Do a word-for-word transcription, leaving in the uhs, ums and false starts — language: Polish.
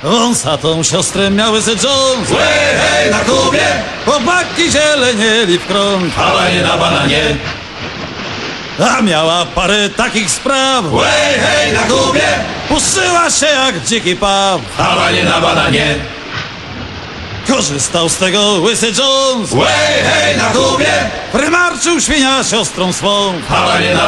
Wąsatą siostrę miały se Jones. Łej, hej, na Kubie, Chłopaki zielenieli w krąg. hałanie na bananie. A miała parę takich spraw. Łej, hej, na Kubie, Puszyła się jak dziki paw. hałanie na bananie. Korzystał z tego łysy Jones. Łej, hej, na Kubie, Prymarczył świnia siostrą swą. hałanie na